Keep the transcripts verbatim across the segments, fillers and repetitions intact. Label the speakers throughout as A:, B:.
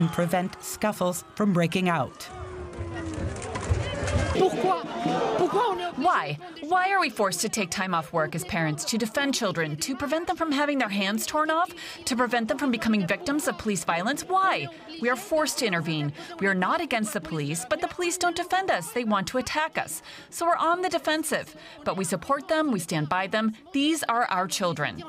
A: and prevent scuffles from breaking out.
B: Why? Why are we forced to take time off work as parents to defend children, to prevent them from having their hands torn off, to prevent them from becoming victims of police violence? Why? We are forced to intervene. We are not against the police, but the police don't defend us. They want to attack us. So we're on the defensive. But we support them, we stand by them. These are our children.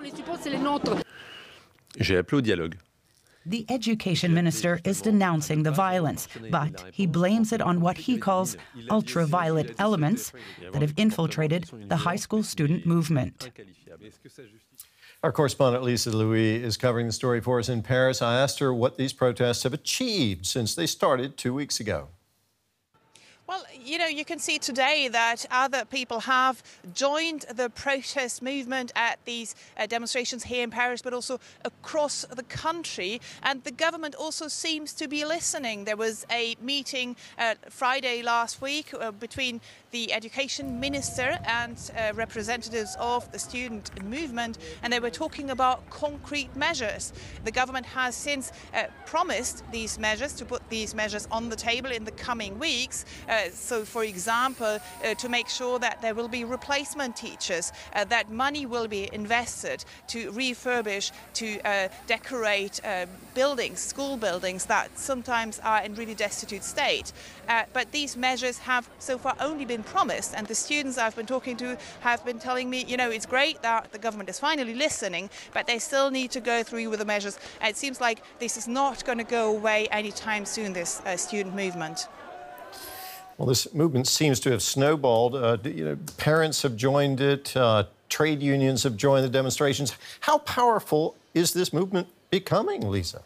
C: J'ai appelé au dialogue.
A: The education minister is denouncing the violence, but he blames it on what he calls ultraviolet elements that have infiltrated the high school student movement.
D: Our correspondent Lisa Louis is covering the story for us in Paris. I asked her what these protests have achieved since they started two weeks ago.
E: Well, you know, you can see today that other people have joined the protest movement at these uh, demonstrations here in Paris, but also across the country. And the government also seems to be listening. There was a meeting uh, Friday last week uh, between the education minister and uh, representatives of the student movement, and they were talking about concrete measures. The government has since uh, promised these measures, to put these measures on the table in the coming weeks. Uh, so, for example, uh, to make sure that there will be replacement teachers, uh, that money will be invested to refurbish, to uh, decorate uh, buildings, school buildings that sometimes are in really destitute state. Uh, but these measures have so far only been promised, and the students I've been talking to have been telling me, you know, it's great that the government is finally listening, but they still need to go through with the measures. And it seems like this is not going to go away anytime soon, this uh, student movement.
D: Well, this movement seems to have snowballed. Uh, you know, parents have joined it. Uh, trade unions have joined the demonstrations. How powerful is this movement becoming, Lisa?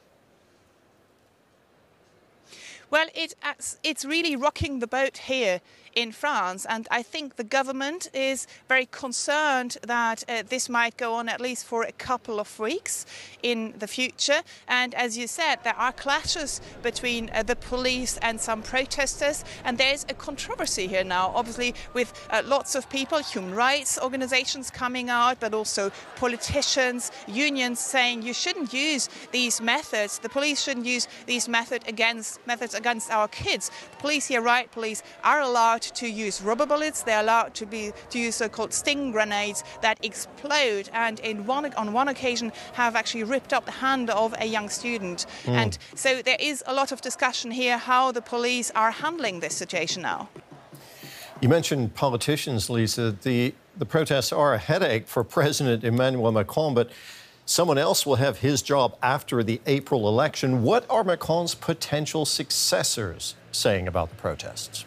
E: Well, it, it's really rocking the boat here in France, and I think the government is very concerned that uh, this might go on at least for a couple of weeks in the future. And as you said, there are clashes between uh, the police and some protesters, and there's a controversy here now, obviously, with uh, lots of people, human rights organizations coming out, but also politicians, unions saying you shouldn't use these methods, the police shouldn't use these method against, methods against our kids. The police here, riot police, are allowed to use rubber bullets. They're allowed to be to use so-called sting grenades that explode, and in one on one occasion have actually ripped up the hand of a young student. Mm. And so there is a lot of discussion here how the police are handling this situation now.
D: You mentioned politicians, Lisa. The the protests are a headache for President Emmanuel Macron, but someone else will have his job after the April election. What are Macron's potential successors saying about the protests?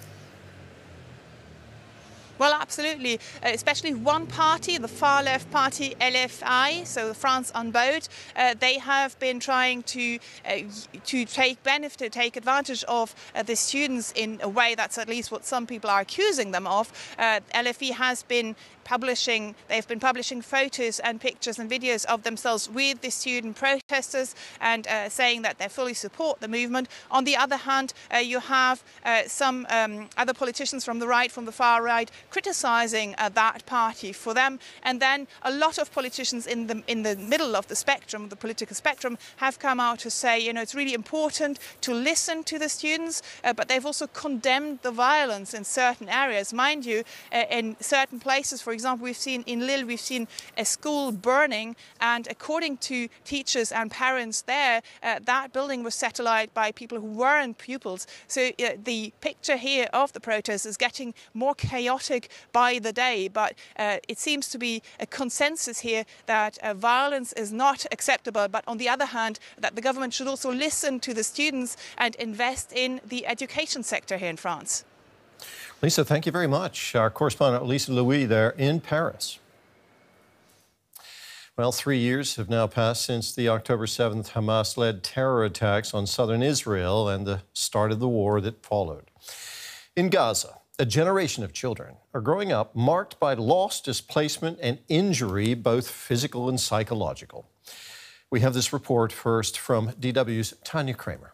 E: Well, absolutely, uh, especially one party, the far-left party, L F I, so France on board, uh, they have been trying to uh, to take benefit, to take advantage of uh, the students in a way that's at least what some people are accusing them of. Uh, L F I has been publishing, they've been publishing photos and pictures and videos of themselves with the student protesters and uh, saying that they fully support the movement. On the other hand, uh, you have uh, some um, other politicians from the right, from the far right, criticising uh, that party for them. And then a lot of politicians in the in the middle of the spectrum, the political spectrum, have come out to say, you know, it's really important to listen to the students, uh, but they've also condemned the violence in certain areas. Mind you, uh, in certain places, for example, we've seen in Lille, we've seen a school burning, and according to teachers and parents there, uh, that building was set alight by people who weren't pupils. So uh, the picture here of the protest is getting more chaotic by the day, but uh, it seems to be a consensus here that uh, violence is not acceptable, but on the other hand, that the government should also listen to the students and invest in the education sector here in France.
D: Lisa, thank you very much. Our correspondent Lisa Louis there in Paris. Well, three years have now passed since the October seventh Hamas-led terror attacks on southern Israel and the start of the war that followed. In Gaza, a generation of children are growing up marked by loss, displacement, and injury, both physical and psychological. We have this report first from D W's Tanya Kramer.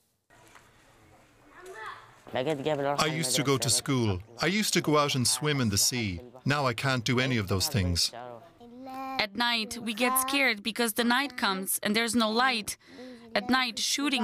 F: I used to go to school. I used to go out and swim in the sea. Now I can't do any of those things.
G: At night, we get scared because the night comes and there's no light.
C: At night, shooting